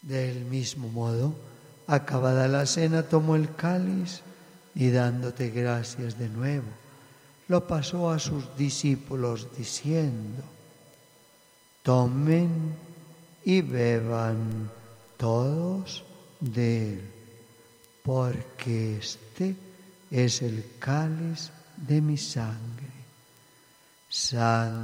Del mismo modo, acabada la cena, tomó el cáliz y dándote gracias de nuevo, lo pasó a sus discípulos diciendo: tomen y beban todos de él, porque este es el cáliz de mi sangre.